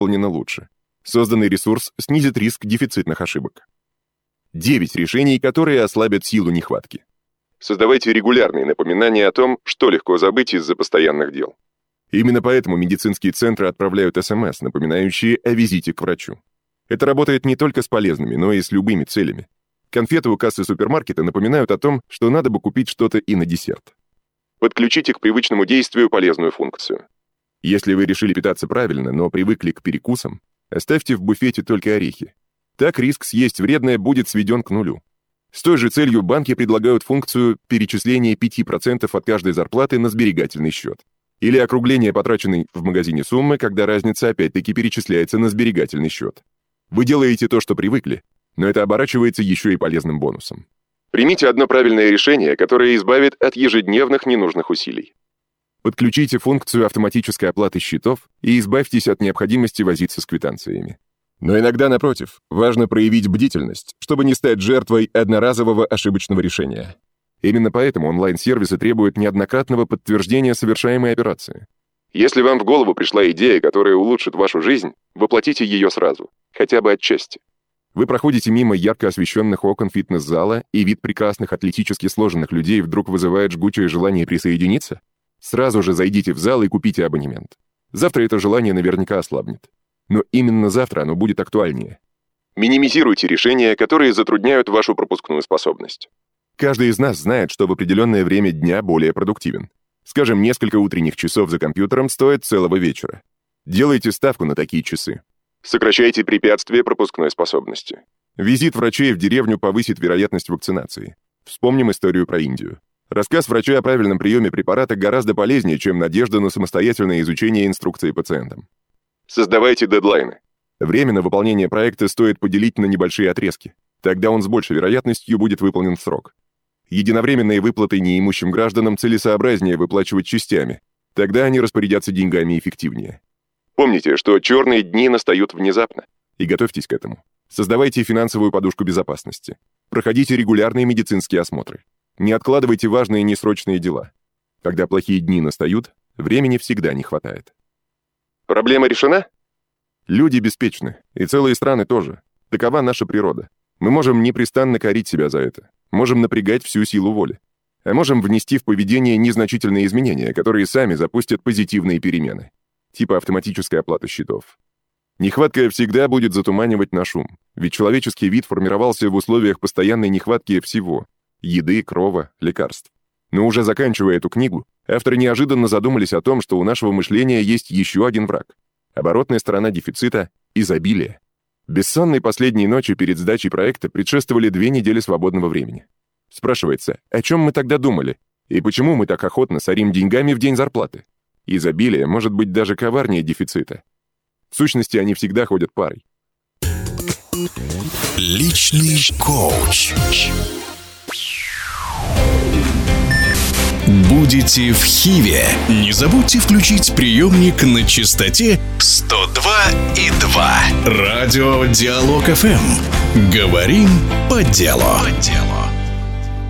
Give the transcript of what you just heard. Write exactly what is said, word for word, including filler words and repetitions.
выполнена лучше. Созданный ресурс снизит риск дефицитных ошибок. девять решений, которые ослабят силу нехватки. Создавайте регулярные напоминания о том, что легко забыть из-за постоянных дел. Именно поэтому медицинские центры отправляют эс эм эс, напоминающие о визите к врачу. Это работает не только с полезными, но и с любыми целями. Конфеты у кассы супермаркета напоминают о том, что надо бы купить что-то и на десерт. Подключите к привычному действию полезную функцию. Если вы решили питаться правильно, но привыкли к перекусам, оставьте в буфете только орехи. Так риск съесть вредное будет сведен к нулю. С той же целью банки предлагают функцию перечисления пять процентов от каждой зарплаты на сберегательный счет. Или округление потраченной в магазине суммы, когда разница опять-таки перечисляется на сберегательный счет. Вы делаете то, что привыкли, но это оборачивается еще и полезным бонусом. Примите одно правильное решение, которое избавит от ежедневных ненужных усилий. Подключите функцию автоматической оплаты счетов и избавьтесь от необходимости возиться с квитанциями. Но иногда, напротив, важно проявить бдительность, чтобы не стать жертвой одноразового ошибочного решения. Именно поэтому онлайн-сервисы требуют неоднократного подтверждения совершаемой операции. Если вам в голову пришла идея, которая улучшит вашу жизнь, воплотите ее сразу, хотя бы отчасти. Вы проходите мимо ярко освещенных окон фитнес-зала, и вид прекрасных атлетически сложенных людей вдруг вызывает жгучее желание присоединиться? Сразу же зайдите в зал и купите абонемент. Завтра это желание наверняка ослабнет. Но именно завтра оно будет актуальнее. Минимизируйте решения, которые затрудняют вашу пропускную способность. Каждый из нас знает, что в определенное время дня более продуктивен. Скажем, несколько утренних часов за компьютером стоят целого вечера. Делайте ставку на такие часы. Сокращайте препятствия пропускной способности. Визит врачей в деревню повысит вероятность вакцинации. Вспомним историю про Индию. Рассказ врача о правильном приеме препарата гораздо полезнее, чем надежда на самостоятельное изучение инструкции пациентам. Создавайте дедлайны. Время на выполнение проекта стоит поделить на небольшие отрезки. Тогда он с большей вероятностью будет выполнен в срок. Единовременные выплаты неимущим гражданам целесообразнее выплачивать частями. Тогда они распорядятся деньгами эффективнее. Помните, что черные дни настают внезапно. И готовьтесь к этому. Создавайте финансовую подушку безопасности. Проходите регулярные медицинские осмотры. Не откладывайте важные несрочные дела. Когда плохие дни настают, времени всегда не хватает. Проблема решена? Люди беспечны, и целые страны тоже. Такова наша природа. Мы можем непрестанно корить себя за это. Можем напрягать всю силу воли. А можем внести в поведение незначительные изменения, которые сами запустят позитивные перемены. Типа автоматической оплаты счетов. Нехватка всегда будет затуманивать наш ум, ведь человеческий вид формировался в условиях постоянной нехватки всего – еды, крова, лекарств. Но уже заканчивая эту книгу, авторы неожиданно задумались о том, что у нашего мышления есть еще один враг – оборотная сторона дефицита – изобилие. Бессонной последней ночи перед сдачей проекта предшествовали две недели свободного времени. Спрашивается, о чем мы тогда думали? И почему мы так охотно сорим деньгами в день зарплаты? Изобилие может быть даже коварнее дефицита. В сущности, они всегда ходят парой. Личный коуч. Будете в Хиве? Не забудьте включить приемник на частоте сто два и два. Радио Диалог эф эм. Говорим по делу. По делу.